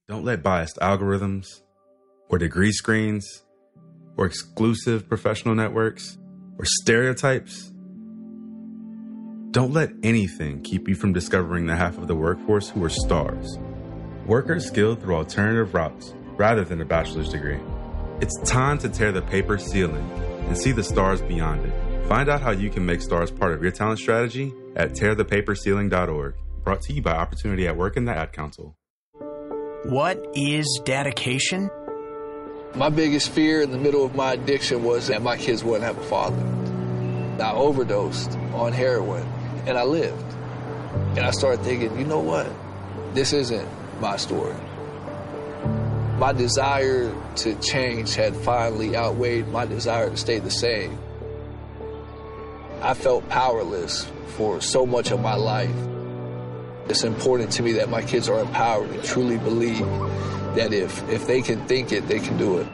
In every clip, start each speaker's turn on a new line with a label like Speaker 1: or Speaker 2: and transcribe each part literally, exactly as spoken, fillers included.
Speaker 1: Don't let biased algorithms or degree screens or exclusive professional networks or stereotypes. Don't let anything keep you from discovering the half of the workforce who are stars. Workers skilled through alternative routes rather than a bachelor's degree. It's time to tear the paper ceiling and see the stars beyond it. Find out how you can make stars part of your talent strategy at tear the paper ceiling dot org. Brought to you by Opportunity at Work and the Ad Council.
Speaker 2: What is dedication?
Speaker 3: My biggest fear in the middle of my addiction was that my kids wouldn't have a father. I overdosed on heroin, and I lived. And I started thinking, you know what? This isn't my story. My desire to change had finally outweighed my desire to stay the same. I felt powerless for so much of my life. It's important to me that my kids are empowered and truly believe that if, if they can think it, they can do it.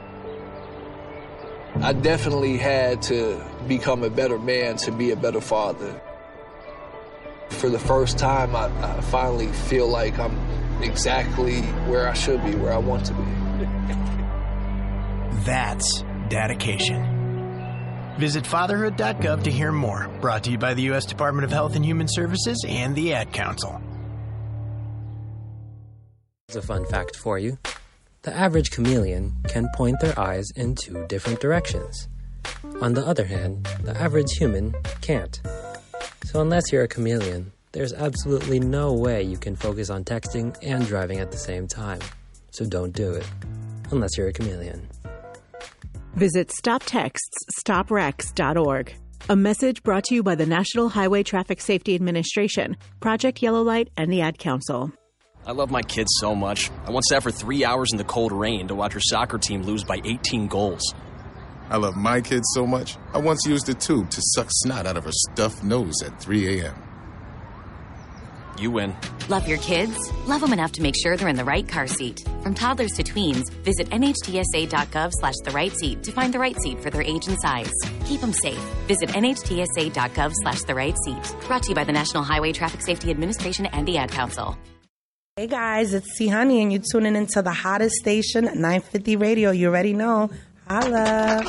Speaker 3: I definitely had to become a better man to be a better father. For the first time, I, I finally feel like I'm exactly where I should be, where I want to be.
Speaker 2: That's dedication. Visit fatherhood dot gov to hear more. Brought to you by the U S Department of Health and Human Services and the Ad Council.
Speaker 4: A fun fact for you. The average chameleon can point their eyes in two different directions. On the other hand, the average human can't. So unless you're a chameleon, there's absolutely no way you can focus on texting and driving at the same time. So don't do it. Unless you're a chameleon.
Speaker 5: Visit stop texts stop wrecks dot org. A message brought to you by the National Highway Traffic Safety Administration, Project Yellow Light, and the Ad Council.
Speaker 6: I love my kids so much. I once sat for three hours in the cold rain to watch her soccer team lose by eighteen goals.
Speaker 7: I love my kids so much, I once used a tube to suck snot out of her stuffed nose at three a.m.
Speaker 6: You win.
Speaker 8: Love your kids? Love them enough to make sure they're in the right car seat. From toddlers to tweens, visit N H T S A dot gov slash the right seat to find the right seat for their age and size. Keep them safe. Visit N H T S A dot gov slash the right seat. Brought to you by the National Highway Traffic Safety Administration and the Ad Council.
Speaker 9: Hey guys, it's C Honey, and you're tuning into the hottest station, nine fifty Radio. You already know. Holla.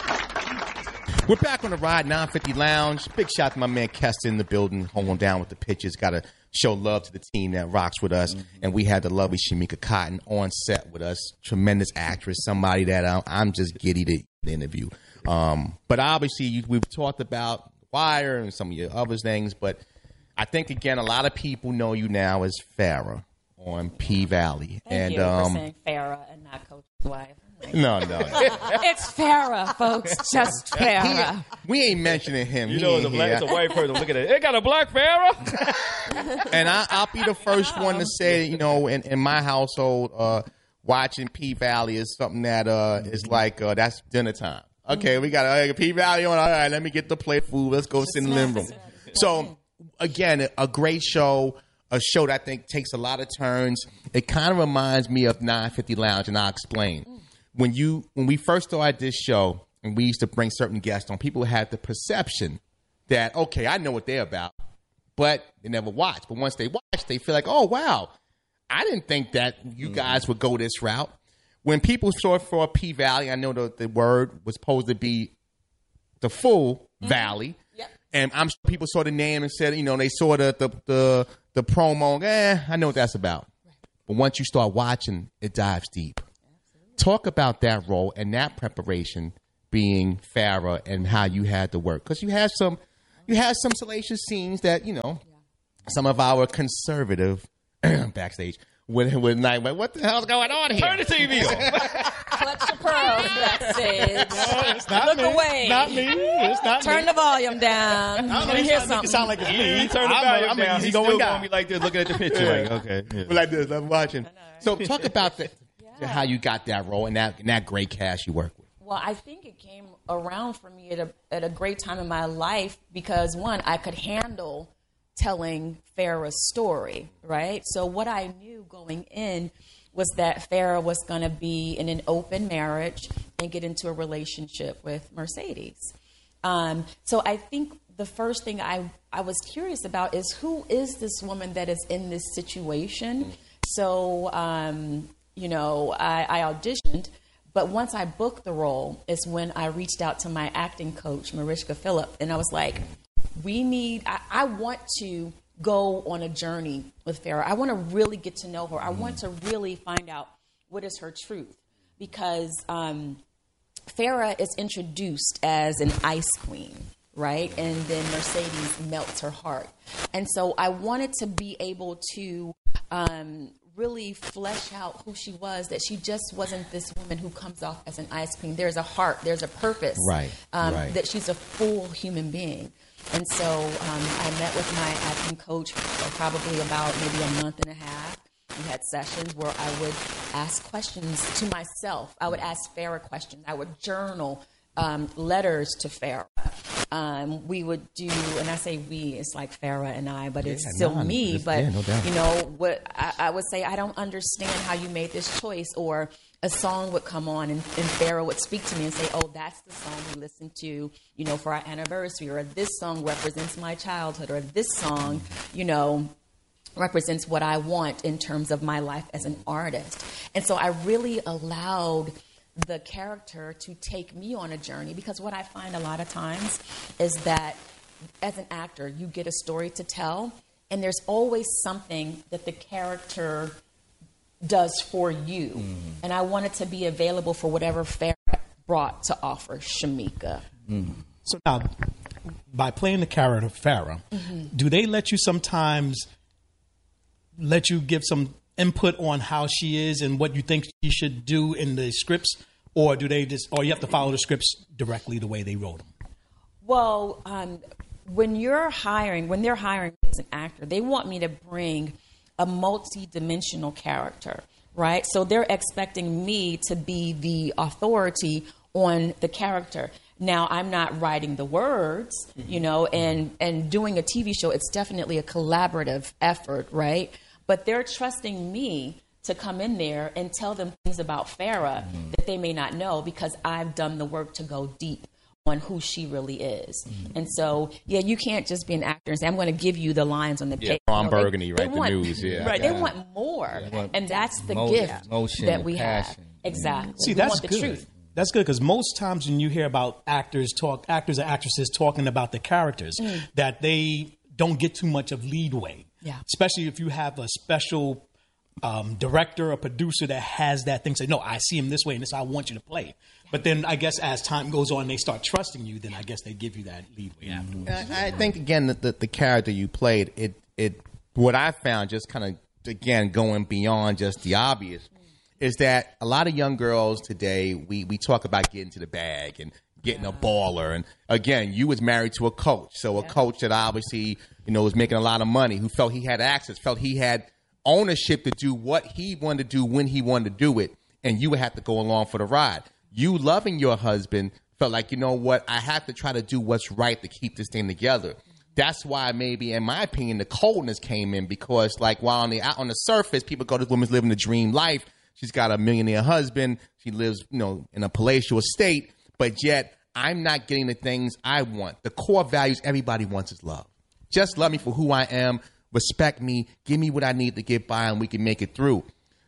Speaker 10: We're back on the Ride nine fifty Lounge. Big shout to my man Kester in the building, holding down with the pitches. Got to show love to the team that rocks with us. Mm-hmm. And we had the lovely Shamika Cotton on set with us. Tremendous actress, somebody that I'm, I'm just giddy to interview. Um, but obviously, we've talked about Wire and some of your other things. But I think, again, a lot of people know you now as Farrah on P-Valley.
Speaker 11: Thank
Speaker 10: and
Speaker 11: you
Speaker 10: um,
Speaker 11: for saying Farrah and not Coach's wife.
Speaker 10: No, no.
Speaker 11: It's Farrah, folks. Just Farrah.
Speaker 10: He, we ain't mentioning him.
Speaker 12: You
Speaker 10: he
Speaker 12: know, it's a, black, it's a white person. Look at it. It got a black Farrah.
Speaker 10: And I, I'll be the first one to say, you know, in, in my household, uh, watching P-Valley is something that uh, is like, uh, that's dinner time. Okay, we got uh, P-Valley on. All right, let me get the plate food. Let's go sit in the living room. So, again, a great show. A show that I think takes a lot of turns. It kind of reminds me of nine fifty Lounge, and I'll explain. When you when we first started this show, and we used to bring certain guests on, people had the perception that, okay, I know what they're about, but they never watch. But once they watch, they feel like, oh, wow, I didn't think that you guys would go this route. When people saw for P-Valley, I know the, the word was supposed to be the full mm-hmm. valley. Yep. And I'm sure people saw the name and said, you know, they saw the the the, the promo. Eh, I know what that's about. Right. But once you start watching, it dives deep. Absolutely. Talk about that role and that preparation being Farrah and how you had to work. Because you had some you had some salacious scenes that, you know, yeah. some of our conservative backstage would would not like, what the hell's going on here?
Speaker 12: Turn the T V on.
Speaker 11: Clutch your pearls backstage.
Speaker 12: No, it's not
Speaker 11: Look
Speaker 12: me.
Speaker 11: away.
Speaker 12: Not me. It's not
Speaker 11: Turn
Speaker 12: me.
Speaker 11: the volume down.
Speaker 12: I
Speaker 11: I'm going to hear something.
Speaker 12: It sound like it's me. He turned the volume I'm down. He's still going to be like this, looking at the picture.
Speaker 10: Yeah.
Speaker 12: Like, okay. Yeah.
Speaker 10: We're like this. I'm watching.
Speaker 11: Know, right?
Speaker 10: So talk about the, yeah. how you got that role and that, and that great cast you work with.
Speaker 11: Well, I think it came around for me at a at a great time in my life because, one, I could handle telling Farrah's story, right? So what I knew going in was that Farrah was going to be in an open marriage and get into a relationship with Mercedes. Um, so I think the first thing I, I was curious about is who is this woman that is in this situation? So um, you know, I, I auditioned. But once I booked the role is when I reached out to my acting coach, Mariska Phillip, and I was like, we need, I, I want to go on a journey with Farrah. I want to really get to know her. I want to really find out what is her truth. Because um, Farrah is introduced as an ice queen, right? And then Mercedes melts her heart. And so I wanted to be able to um, really flesh out who she was, that she just wasn't this woman who comes off as an ice queen. There's a heart, there's a purpose,
Speaker 13: right,
Speaker 11: um,
Speaker 13: right.
Speaker 11: that she's a full human being. And so um, I met with my acting coach for probably about maybe a month and a half. We had sessions where I would ask questions to myself. I would ask Farrah questions. I would journal um, letters to Farrah. Um, we would do, and I say we, it's like Farrah and I, but it's
Speaker 13: yeah,
Speaker 11: still
Speaker 13: no,
Speaker 11: me.
Speaker 13: it's,
Speaker 11: But,
Speaker 13: yeah, no doubt.
Speaker 11: you know, what I, I would say, I don't understand how you made this choice. Or a song would come on and, and Farrah would speak to me and say, oh, that's the song we listened to, you know, for our anniversary. Or this song represents my childhood. Or this song, you know, represents what I want in terms of my life as an artist. And so I really allowed the character to take me on a journey, because what I find a lot of times is that as an actor, you get a story to tell, and there's always something that the character does for you. Mm. And I wanted to be available for whatever Farrah brought to offer Shamika.
Speaker 14: Mm. So now, by playing the character Farrah, mm-hmm. do they let you sometimes let you give some input on how she is and what you think she should do in the scripts, or do they just, or you have to follow the scripts directly the way they wrote them?
Speaker 11: Well, um, when you're hiring, when they're hiring me as an actor, they want me to bring a multi-dimensional character, right? So they're expecting me to be the authority on the character. Now, I'm not writing the words, you know, and, and doing a T V show, it's definitely a collaborative effort, right? But they're trusting me to come in there and tell them things about Farrah mm-hmm. that they may not know, because I've done the work to go deep on who she really is. Mm-hmm. And so, yeah, you can't just be an actor and say, I'm going to give you the lines on the
Speaker 10: yeah,
Speaker 11: page.
Speaker 10: Ron
Speaker 11: no,
Speaker 10: Burgundy,
Speaker 11: they,
Speaker 10: right?
Speaker 11: they
Speaker 10: the
Speaker 11: want,
Speaker 10: news, yeah.
Speaker 11: Right,
Speaker 10: yeah.
Speaker 11: they want more.
Speaker 10: Yeah. Want
Speaker 11: and that's the
Speaker 13: motion,
Speaker 11: gift
Speaker 13: motion,
Speaker 11: that we
Speaker 13: passion.
Speaker 11: have. Exactly.
Speaker 14: See,
Speaker 11: we
Speaker 14: that's
Speaker 11: want the
Speaker 14: good.
Speaker 11: truth.
Speaker 14: That's good, because most times when you hear about actors talk, actors and actresses talking about the characters, mm. that they don't get too much of leadway.
Speaker 11: Yeah.
Speaker 14: Especially if you have a special um, director or producer that has that thing. Say, no, I see him this way, and this is how I want you to play. But then I guess as time goes on, they start trusting you. Then I guess they give you that leadway afterwards.
Speaker 10: I, I think again that the, the character you played, it it what I found, just kind of again going beyond just the obvious, is that a lot of young girls today, we, we talk about getting to the bag and getting yeah. a baller. And again, you was married to a coach. So yeah. a coach that obviously, you know, was making a lot of money, who felt he had access, felt he had ownership to do what he wanted to do when he wanted to do it. And you would have to go along for the ride. You loving your husband felt like, you know what, I have to try to do what's right to keep this thing together. That's why maybe, in my opinion, the coldness came in, because like while on the, out on the surface, people go, this woman's living the dream life. She's got a millionaire husband. She lives, you know, in a palatial estate. But yet, I'm not getting the things I want. The core values everybody wants is love. Just love me for who I am. Respect me. Give me what I need to get by, and we can make it through.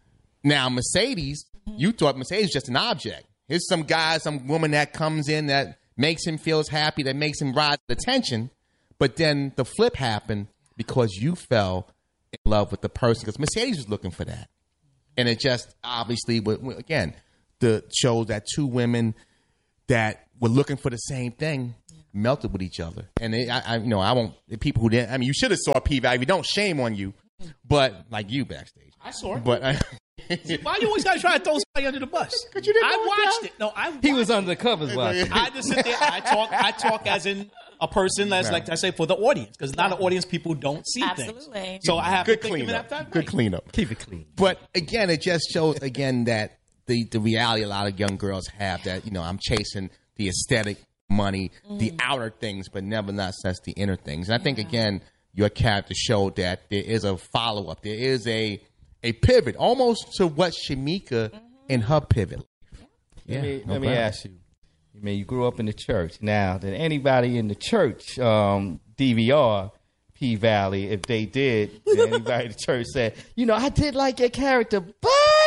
Speaker 10: Now, Mercedes, you thought Mercedes was just an object. Here's some guy, some woman that comes in that makes him feel happy, that makes him rise to the attention. But then the flip happened because you fell in love with the person, because Mercedes was looking for that. And it just obviously, again, the shows that two women that were looking for the same thing melted with each other. And it, I, I, you know, I won't. The people who didn't. I mean, you should have saw P-Valley. Don't shame on you, but like you backstage.
Speaker 14: I saw it.
Speaker 10: But I,
Speaker 14: why you always gotta try to throw somebody under the bus?
Speaker 10: Because you didn't.
Speaker 14: I watched
Speaker 10: down?
Speaker 14: it. No, I.
Speaker 13: He was under the covers watching.
Speaker 14: I just sit there. I talk. I talk as in a person that's right. like I say for the audience, because a lot of audience people don't see
Speaker 11: Absolutely.
Speaker 14: things. So I have
Speaker 10: good
Speaker 14: to think
Speaker 10: cleanup.
Speaker 14: of it after
Speaker 10: Good cleanup.
Speaker 13: Keep it clean.
Speaker 10: But again, it just shows again that the the reality a lot of young girls have, that you know, I'm chasing the aesthetic, money, mm-hmm. the outer things, but never not such the inner things. And I think yeah. again, your character showed that there is a follow up. There is a a pivot, almost to what Shamika mm-hmm. in her pivot.
Speaker 13: Yeah. Let me, no let me ask you. I mean, you grew up in the church. Now, did anybody in the church um, D V R P-Valley? If they did, did anybody in the church said, you know, I did like your character, but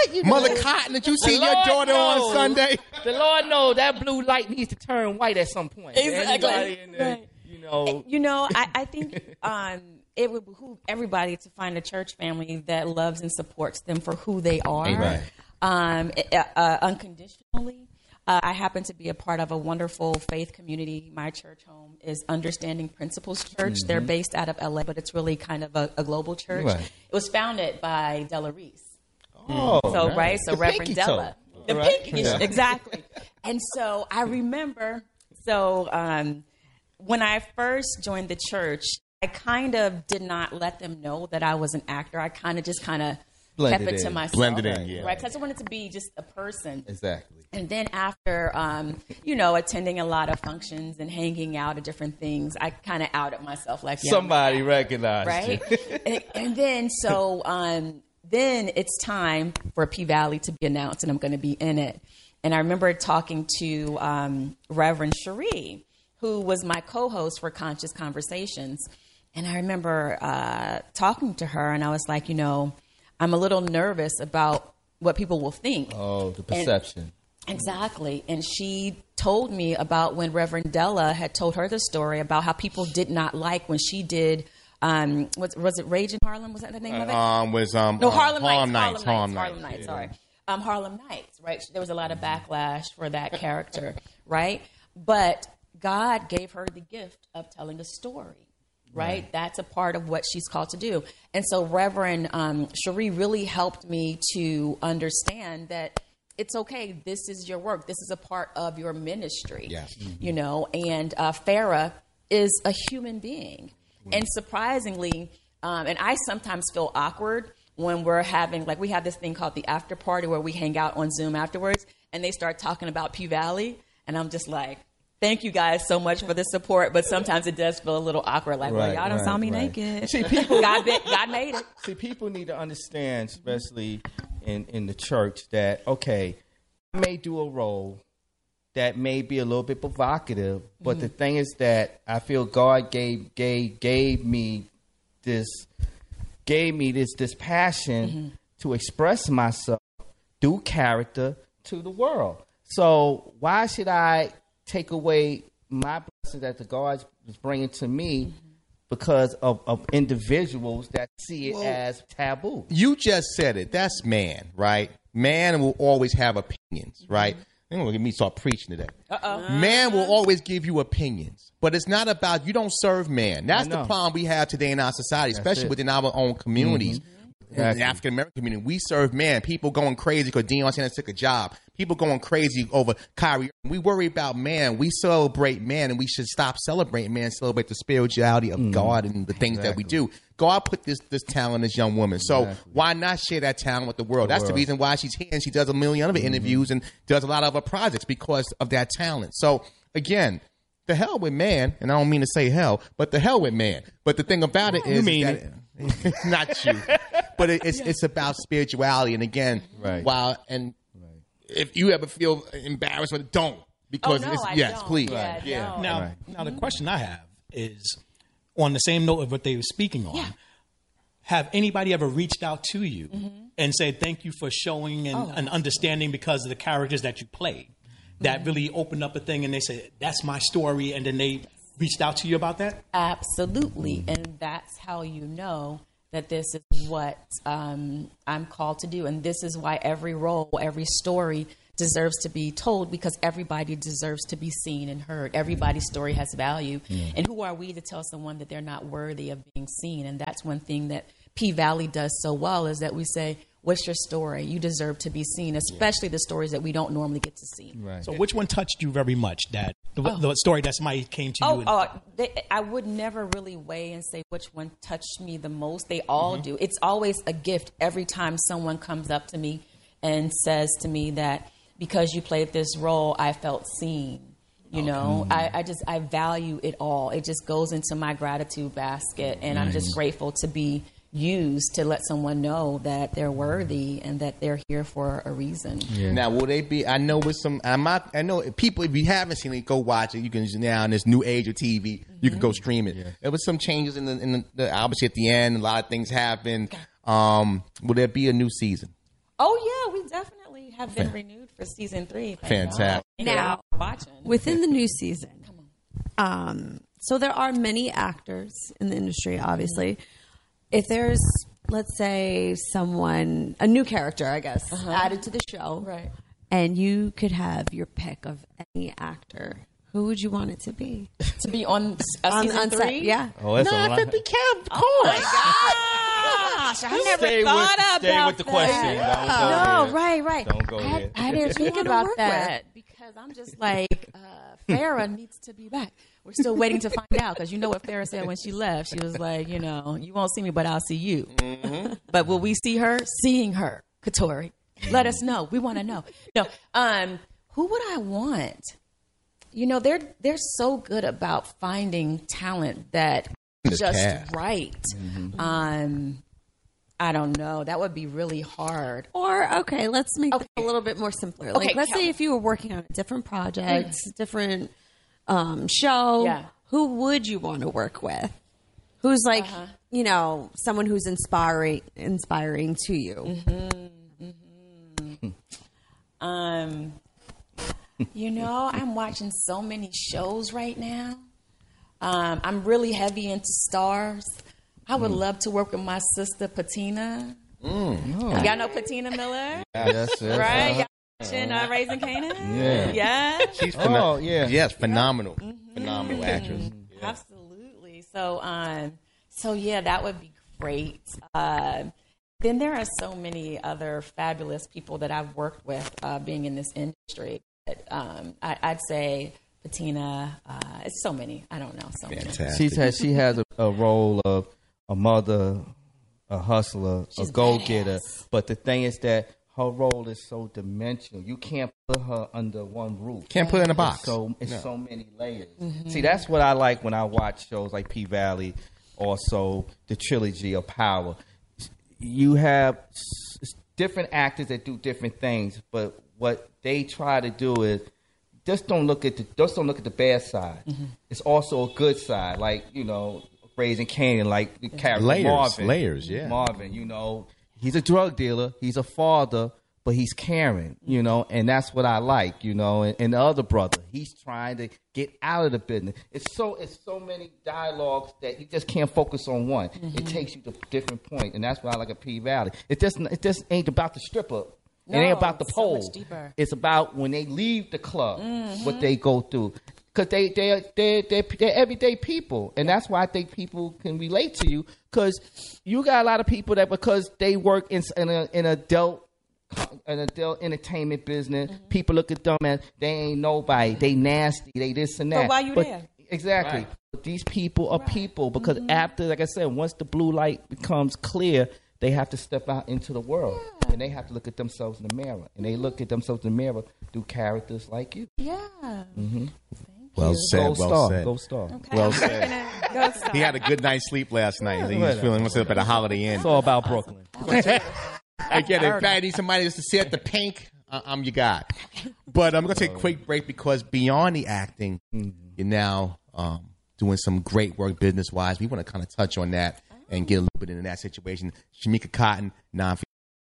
Speaker 10: right? You Mother Cotton, that you see your daughter knows, on Sunday.
Speaker 13: The Lord knows that blue light needs to turn white at some point.
Speaker 11: Exactly.
Speaker 13: In the, you know,
Speaker 11: you know, I, I think um, it would behoove everybody to find a church family that loves and supports them for who they are,
Speaker 10: right.
Speaker 11: um, uh, unconditionally. Uh, I happen to be a part of a wonderful faith community. My church home is Understanding Principles Church. Mm-hmm. They're based out of L A, but it's really kind of a, a global church. Right. It was founded by Della Reese.
Speaker 13: Oh,
Speaker 11: so
Speaker 13: nice.
Speaker 11: right, so
Speaker 13: the
Speaker 11: Reverend Della,
Speaker 13: toe.
Speaker 11: the
Speaker 13: right.
Speaker 11: pinky,
Speaker 13: yeah.
Speaker 11: exactly. And so I remember, so um, when I first joined the church, I kind of did not let them know that I was an actor. I kind of just kind of kept it
Speaker 10: in.
Speaker 11: to myself.
Speaker 10: Blended in, yeah.
Speaker 11: Right, because I wanted to be just a person.
Speaker 10: Exactly.
Speaker 11: And then after, um, you know, attending a lot of functions and hanging out at different things, I kind of outed myself. Like, yeah,
Speaker 13: somebody recognized
Speaker 11: right?
Speaker 13: you.
Speaker 11: and, and then, so um, then it's time for P Valley to be announced, and I'm going to be in it. And I remember talking to um, Reverend Cherie, who was my co-host for Conscious Conversations. And I remember uh, talking to her, and I was like, you know, I'm a little nervous about what people will think.
Speaker 13: Oh, the perception.
Speaker 11: And, exactly. And she told me about when Reverend Della had told her the story about how people did not like when she did, um, was, was it Rage in Harlem? Was that the name of it?
Speaker 10: Um, was um,
Speaker 11: no,
Speaker 10: uh,
Speaker 11: Harlem,
Speaker 10: Harlem
Speaker 11: Nights.
Speaker 10: Nights.
Speaker 11: Harlem Nights.
Speaker 10: Harlem
Speaker 11: Harlem
Speaker 10: Nights.
Speaker 11: Nights, sorry. Um, Harlem Nights, right? There was a lot of backlash for that character, right? But God gave her the gift of telling a story. Right? right? That's a part of what she's called to do. And so Reverend um, Cherie really helped me to understand that it's okay. This is your work. This is a part of your ministry.
Speaker 10: Yes. Mm-hmm.
Speaker 11: You know, and uh, Farrah is a human being. Mm-hmm. And surprisingly, um, and I sometimes feel awkward when we're having, like we have this thing called the after party where we hang out on Zoom afterwards and they start talking about P Valley. And I'm just like, thank you guys so much for the support, but sometimes it does feel a little awkward. Like, right, well, y'all done right, saw me right. naked.
Speaker 13: See, people,
Speaker 11: God, bit, God made it.
Speaker 13: See, people need to understand, especially in, in the church, that, okay, I may do a role that may be a little bit provocative, but mm-hmm. the thing is that I feel God gave gave gave me this gave me this this passion mm-hmm. to express myself through character to the world. So why should I take away my blessing that the God is bringing to me mm-hmm. because of, of individuals that see it well, as taboo?
Speaker 10: You just said it. That's man, right? Man will always have opinions, right? Mm-hmm. They're going to get me start preaching today.
Speaker 11: Uh-oh.
Speaker 10: Man will always give you opinions, but it's not about, you don't serve man. That's the problem we have today in our society, especially within our own communities. Mm-hmm. Exactly. In the African American community, we serve man. People going crazy because Deion Sanders took a job. People going crazy over Kyrie. We worry about man. We celebrate man, and we should stop celebrating man and celebrate the spirituality of mm. God and the things exactly. that we do. God put this this talent in this young woman. So exactly. why not share that talent with the world? The That's world. the reason why she's here, and she does a million other mm-hmm. interviews and does a lot of other projects because of that talent. So, again, the hell with man, and I don't mean to say hell, but the hell with man. But the thing about it is,
Speaker 14: you mean
Speaker 10: is that it. Not you. But it, it's it's about spirituality. And again,
Speaker 13: right.
Speaker 10: while and right. if you ever feel embarrassed with it, don't. Because
Speaker 11: oh, no,
Speaker 10: it's
Speaker 11: I
Speaker 10: yes,
Speaker 11: don't.
Speaker 10: please.
Speaker 11: Yeah,
Speaker 10: yeah.
Speaker 14: Now
Speaker 13: right.
Speaker 14: now the question I have is on the same note of what they were speaking on.
Speaker 11: Yeah.
Speaker 14: Have anybody ever reached out to you
Speaker 11: mm-hmm.
Speaker 14: and said thank you for showing an,
Speaker 11: oh.
Speaker 14: an understanding because of the characters that you played? That mm-hmm. really opened up a thing and they said, that's my story, and then they reached out to you about that?
Speaker 11: Absolutely. Mm-hmm. And that's how you know that this is what um, I'm called to do. And this is why every role, every story deserves to be told, because everybody deserves to be seen and heard. Everybody's story has value. Mm. And who are we to tell someone that they're not worthy of being seen? And that's one thing that P Valley does so well, is that we say, what's your story? You deserve to be seen, especially the stories that we don't normally get to see.
Speaker 14: Right. So which one touched you very much, Dad? The, oh. the story that somebody came to
Speaker 11: oh,
Speaker 14: you and...
Speaker 11: Oh, they, I would never really weigh and say which one touched me the most. They all mm-hmm. do. It's always a gift every time someone comes up to me and says to me that because you played this role, I felt seen. You okay. know, I, I just, I value it all. It just goes into my gratitude basket, and nice. I'm just grateful to be used to let someone know that they're worthy and that they're here for a reason.
Speaker 10: Yeah. Now, will they be? I know with some. I'm not. I know people. If you haven't seen it, go watch it. You can now in this new age of T V. Mm-hmm. You can go stream it. Yeah. There was some changes in the, in the, the obviously at the end. A lot of things happened. Um, will there be a new season?
Speaker 11: Oh yeah, we have been renewed for season three.
Speaker 10: Fantastic.
Speaker 15: Now,
Speaker 11: watching.
Speaker 15: within the new season, um, so there are many actors in the industry, obviously. If there's, let's say, someone, a new character, I guess,
Speaker 11: Uh-huh.
Speaker 15: added to the show,
Speaker 11: Right.
Speaker 15: and you could have your pick of any actor, who would you want it to be?
Speaker 11: To be on uh,
Speaker 15: On-
Speaker 11: season
Speaker 15: on set,
Speaker 11: three?
Speaker 15: yeah.
Speaker 10: Oh, that's
Speaker 15: No,
Speaker 10: a
Speaker 15: if
Speaker 10: lot.
Speaker 15: it became, of
Speaker 11: Oh my gosh! I never
Speaker 13: Stay with-
Speaker 11: thought about
Speaker 13: stay with the
Speaker 11: that.
Speaker 13: question. Don't go
Speaker 11: no,
Speaker 13: there.
Speaker 11: right, right.
Speaker 13: Don't go
Speaker 11: I,
Speaker 13: there.
Speaker 11: I didn't think
Speaker 15: wanna
Speaker 11: about
Speaker 15: work
Speaker 11: that because I'm just like, uh, Farrah needs to be back. We're still waiting to find out because you know what Farrah said when she left. She was like, you know, you won't see me, but I'll see you.
Speaker 10: Mm-hmm.
Speaker 11: But will we see her? Seeing her, Katori. Let us know. We want to know. No, um, who would I want? You know, they're they're so good about finding talent that
Speaker 10: The
Speaker 11: just
Speaker 10: cast.
Speaker 11: right.
Speaker 10: Mm-hmm.
Speaker 11: Um, I don't know. That would be really hard.
Speaker 15: Or, okay, let's make it a little bit more simpler. Like,
Speaker 11: Okay,
Speaker 15: let's
Speaker 11: tell
Speaker 15: say
Speaker 11: me.
Speaker 15: if you were working on a different project, different um, show,
Speaker 11: Yeah.
Speaker 15: who would you want to work with? Who's like,
Speaker 11: Uh-huh.
Speaker 15: you know, someone who's inspiring, inspiring to you?
Speaker 11: Mm-hmm. Um, you know, I'm watching so many shows right now. Um, I'm really heavy into stars. I would love to work with my sister Patina.
Speaker 10: Mm.
Speaker 11: Y'all know Patina Miller?
Speaker 10: Yes, yes.
Speaker 11: Right?
Speaker 10: Uh-huh.
Speaker 11: Y'all watching uh, Raising Kanan?
Speaker 10: Yeah.
Speaker 11: Yeah?
Speaker 10: She's
Speaker 13: Oh,
Speaker 10: phenomenal.
Speaker 13: yeah.
Speaker 10: Yes, phenomenal. Phenomenal actress.
Speaker 11: Absolutely. So, um, so yeah, that would be great. Uh, then there are so many other fabulous people that I've worked with uh, being in this industry. But, um, I, I'd say Patina. Uh, it's so many. I don't know. So
Speaker 10: Fantastic.
Speaker 13: She has she has a, a role of a mother, a hustler,
Speaker 11: She's
Speaker 13: a go getter.
Speaker 11: badass.
Speaker 13: But the thing is that her role is so dimensional. You can't put her under one roof.
Speaker 10: Can't put her in a
Speaker 13: It's
Speaker 10: box.
Speaker 13: So it's
Speaker 10: No.
Speaker 13: so many layers.
Speaker 11: Mm-hmm.
Speaker 13: See, that's what I like when I watch shows like P Valley, also the trilogy of Power. You have s- s- different actors that do different things, but what they try to do is just don't look at the just don't look at the bad side.
Speaker 11: Mm-hmm.
Speaker 13: It's also a good side, like you know, Raising Kanan, like the character
Speaker 10: Layers,
Speaker 13: Marvin.
Speaker 10: layers, yeah.
Speaker 13: Marvin, you know, he's a drug dealer, he's a father, but he's caring, you know, and that's what I like, you know. And, and the other brother, he's trying to get out of the business. It's so it's so many dialogues that you just can't focus on one.
Speaker 11: Mm-hmm.
Speaker 13: It takes you to different points, and that's what I like at P Valley. It just it just ain't about the stripper.
Speaker 11: No,
Speaker 13: it ain't about the
Speaker 11: so
Speaker 13: pole.
Speaker 11: much deeper.
Speaker 13: It's about when they leave the club,
Speaker 11: Mhm.
Speaker 13: what they go through. Because they, they, they, they, they're everyday people. And that's why I think people can relate to you. Because you got a lot of people that because they work in, in, a, in adult an adult entertainment business,
Speaker 11: Mm-hmm.
Speaker 13: people look at them as they ain't nobody. They nasty. They this and that.
Speaker 11: But why you there?
Speaker 13: Exactly.
Speaker 11: Right.
Speaker 13: But these people are people because
Speaker 11: Mm-hmm.
Speaker 13: after, like I said, once the blue light becomes clear, they have to step out into the world. And they have to look at themselves in the mirror. And they look at themselves in the mirror through characters like you.
Speaker 11: Yeah.
Speaker 13: Mm-hmm.
Speaker 10: Well said,
Speaker 13: Gold
Speaker 10: well
Speaker 13: star,
Speaker 10: said.
Speaker 13: Gold star.
Speaker 11: Okay.
Speaker 10: Well
Speaker 11: I'm
Speaker 10: said.
Speaker 11: taking it. Go star.
Speaker 10: He had a good night's sleep last night. He was feeling himself at a Holiday Inn.
Speaker 13: It's all about Brooklyn.
Speaker 10: Again, if I need somebody just to sit at the pink, uh, I'm your guy. But I'm going to take a quick break because beyond the acting, you're now um, doing some great work business-wise. We want to kind of touch on that and get a little bit into that situation. Shamika Cotton, non